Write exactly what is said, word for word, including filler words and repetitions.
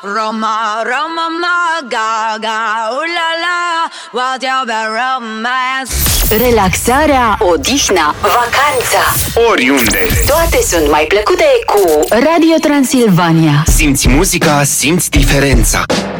Roma, Roma, ma, gaga, ulala, what your romance. Relaxarea, odihna, vacanța, oriunde. toate sunt mai plăcute cu Radio Transilvania. Simți muzica, simți diferența.